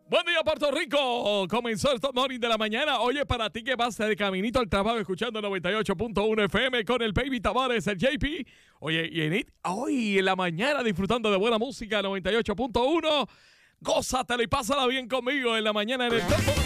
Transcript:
Buen día, Puerto Rico. Comenzó el Top Morning de la mañana. Oye, para ti que vas de caminito al trabajo escuchando 98.1 FM con el Baby Tavares, el JP. Oye, y hoy en la mañana disfrutando de buena música 98.1. Gózatela y pásala bien conmigo en la mañana en el Top Morning.